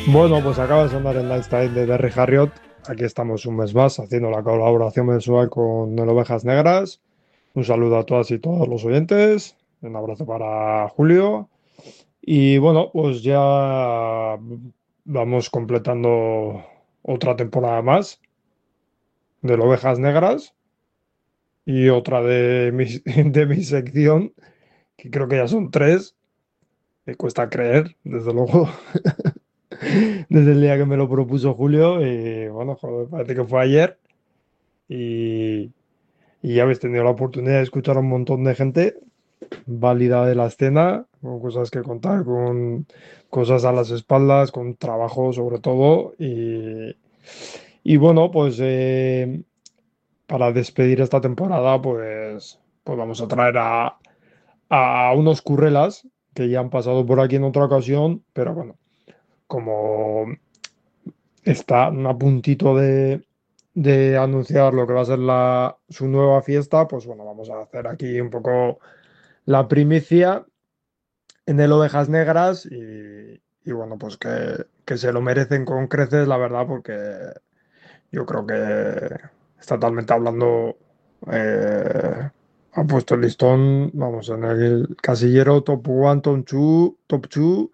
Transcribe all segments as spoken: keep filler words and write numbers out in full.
Bueno, pues acaba de sonar el Lifestyle de Derry Harriott. Aquí estamos un mes más haciendo la colaboración mensual con el Ovejas Negras. Un saludo a todas y todos los oyentes. Un abrazo para Julio. Y bueno, pues ya vamos completando otra temporada más del Ovejas Negras y otra de mi, de mi sección, que creo que ya son tres. Me cuesta creer, desde luego. Desde el día que me lo propuso Julio, y bueno, joder, parece que fue ayer. Y, y ya habéis tenido la oportunidad de escuchar a un montón de gente válida de la escena, con cosas que contar, con cosas a las espaldas, con trabajo sobre todo. Y, y bueno, pues eh, para despedir esta temporada, pues, pues vamos a traer a, a unos currelas que ya han pasado por aquí en otra ocasión, pero bueno, como están a puntito de, de anunciar lo que va a ser la, su nueva fiesta, pues bueno, vamos a hacer aquí un poco la primicia en el Ovejas Negras y, y bueno, pues que, que se lo merecen con creces, la verdad, porque yo creo que está totalmente hablando, eh, ha puesto el listón, vamos, en el casillero top one, top two, top two.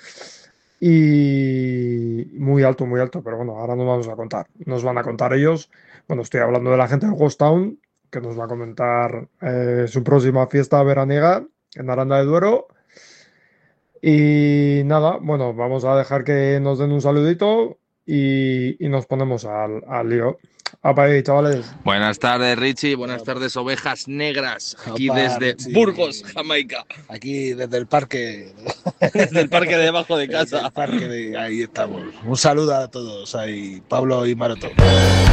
Y muy alto, muy alto, pero bueno, ahora nos vamos a contar. Nos van a contar ellos. Bueno, estoy hablando de la gente de Ghost Town, que nos va a comentar eh, su próxima fiesta veraniega en Aranda de Duero. Y nada, bueno, vamos a dejar que nos den un saludito y, y nos ponemos al, al lío. Apa ahí, chavales. Buenas tardes, Richie. Buenas Opa, tardes, Ovejas Negras. Aquí opa, desde Burgos, Richie. Jamaica. Aquí desde el parque, Desde el parque de debajo de desde el casa. parque de ahí estamos. Un saludo a todos, ahí Pablo y Maroto.